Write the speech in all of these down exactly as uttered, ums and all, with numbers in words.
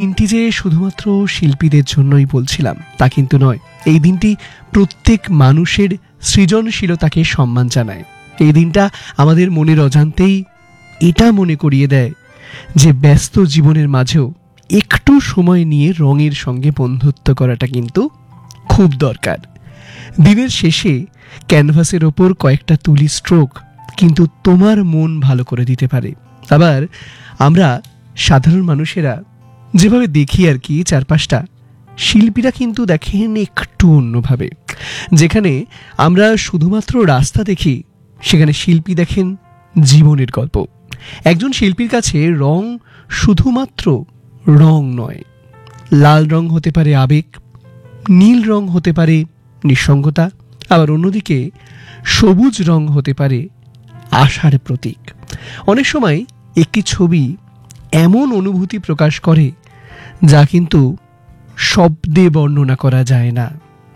দিনটি যে শুধুমাত্র শিল্পীদের জন্যই বলছিলাম তা কিন্তু নয়। এই দিনটি প্রত্যেক মানুষের সৃজনশীলতাকে সম্মান জানায়। এই দিনটা আমাদের মনের অজান্তেই এটা মনে করিয়ে দেয় যে ব্যস্ত জীবনের মাঝেও একটু সময় নিয়ে রঙের সঙ্গে বন্ধুত্ব করাটা কিন্তু খুব দরকার। দিনের শেষে ক্যানভাসের ওপর কয়েকটা তুলি স্ট্রোক কিন্তু তোমার মন ভালো করে দিতে পারে। আবার আমরা সাধারণ মানুষেরা যেভাবে দেখি আর কি চারপাশটা, শিল্পীরা কিন্তু দেখেন একটু অন্যভাবে। যেখানে আমরা শুধুমাত্র রাস্তা দেখি, সেখানে শিল্পী দেখেন জীবনের গল্প। একজন শিল্পীর কাছে রং শুধুমাত্র রং নয়, লাল রং হতে পারে আবেগ, নীল রং হতে পারে নিঃসঙ্গতা, আবার অন্যদিকে সবুজ রং হতে পারে আশার প্রতীক। অনেক সময় একটি ছবি এমন অনুভূতি প্রকাশ করে যা কিন্তু শব্দে বর্ণনা করা যায় না।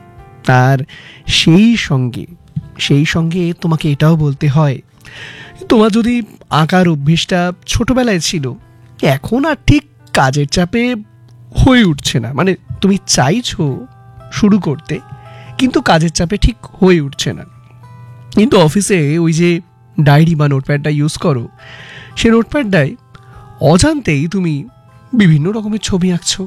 আর সেই সঙ্গে সেই সঙ্গে তোমাকে এটাও বলতে হয়, তোমার যদি আঁকার অভ্যেসটা ছোটবেলায় ছিল, এখন আর ঠিক কাজের চাপে হয়ে উঠছে না। মানে তুমি চাইছো শুরু করতে, কিন্তু কাজের চাপে ঠিক হয়ে উঠছে না। কিন্তু অফিসে ওই যে ডায়েরি বা নোটপ্যাডটা ইউজ করো, সে নোটপ্যাডটায় অজান্তেই তুমি বিভিন্ন রকমের ছবি আঁকছো।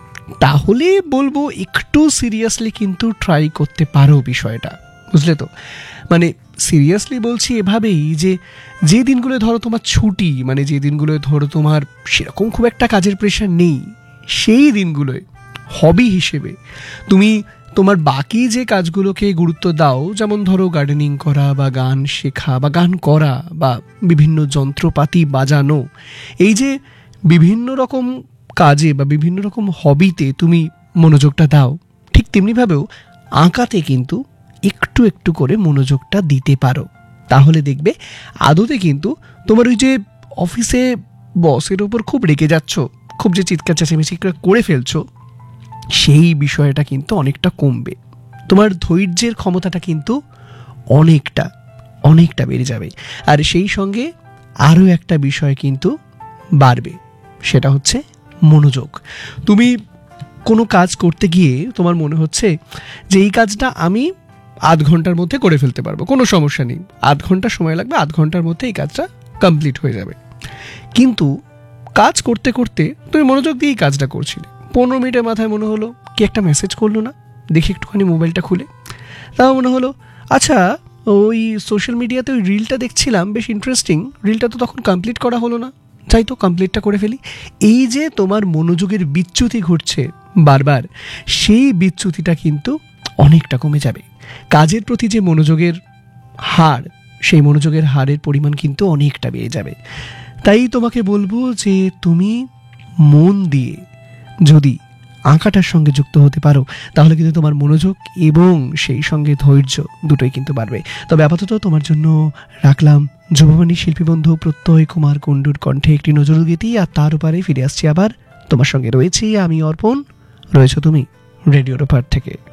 তাহলে বলবো একটু সিরিয়াসলি কিন্তু ট্রাই করতে পারো বিষয়টা, বুঝলে তো? মানে সিরিয়াসলি বলছি এভাবেই যে যে দিনগুলো ধরো তোমার ছুটি, মানে যে দিনগুলো ধরো তোমার সেরকম খুব একটা কাজের প্রেশার নেই, সেই দিনগুলোয় হবি হিসেবে তুমি তোমার বাকি যে কাজগুলোকে গুরুত্ব দাও, যেমন ধরো গার্ডেনিং করা বা গান শেখা বা গান করা বা বিভিন্ন যন্ত্রপাতি বাজানো, এই যে বিভিন্ন রকম কাজে বা বিভিন্ন রকম হবিতে তুমি মনোযোগটা দাও, ঠিক তেমনিভাবেও আঁকাতে কিন্তু একটু একটু করে মনোযোগটা দিতে পারো। তাহলে দেখবে আদতে কিন্তু তোমার ওই যে অফিসে বসের ওপর খুব রেগে যাচ্ছ, খুব যে চিৎকার চেঁচামেচি করে ফেলছো, সেই বিষয়টা কিন্তু অনেকটা কমবে। তোমার ধৈর্যের ক্ষমতাটা কিন্তু অনেকটা অনেকটা বেড়ে যাবে। আর সেই সঙ্গে আরও একটা বিষয় কিন্তু বাড়বে, সেটা হচ্ছে মনোযোগ। তুমি কোনো কাজ করতে গিয়ে তোমার মনে হচ্ছে যে এই কাজটা আমি আধ ঘন্টার মধ্যে করে ফেলতে পারবো, কোনো সমস্যা নেই, আধ ঘন্টা সময় লাগবে, আধ ঘন্টার মধ্যে এই কাজটা কমপ্লিট হয়ে যাবে। কিন্তু কাজ করতে করতে তুমি মনোযোগ দিয়ে এই কাজটা করছিলে, পনেরো মিনিটের মাথায় মনে হলো কি একটা মেসেজ করলো না, দেখি একটুখানি মোবাইলটা খুলে, তাও মনে হলো আচ্ছা ওই সোশ্যাল মিডিয়াতে ওই রিলটা দেখছিলাম, বেশ ইন্টারেস্টিং, রিলটা তো তখন কমপ্লিট করা হলো না, চাই তো কমপ্লিটটা করে ফেলি। এই যে তোমার মনোযোগের বিচ্যুতি ঘটছে বারবার, সেই বিচ্যুতিটা কিন্তু অনেকটা কমে যাবে। কাজের প্রতি যে মনোযোগের হার, সেই মনোযোগের হারের পরিমাণ কিন্তু অনেকটা বেড়ে যাবে। তাই তোমাকে বলবো যে তুমি মন দিয়ে যদি আঁকাটার সঙ্গে যুক্ত হতে পারো, তাহলে কিন্তু তোমার মনোযোগ এবং সেই সঙ্গে ধৈর্য দুটোই কিন্তু বাড়বে। তবে আপাতত তোমার জন্য রাখলাম যুববাণী শিল্পী বন্ধু প্রত্যয় কুমার কুণ্ডুর কণ্ঠে একটি নজরুল গীতি, আর তার উপরে ফিরে আসছি আবার। তোমার সঙ্গে রয়েছি আমি অর্পণ, রয়েছো তুমি রেডিওর ওপার থেকে।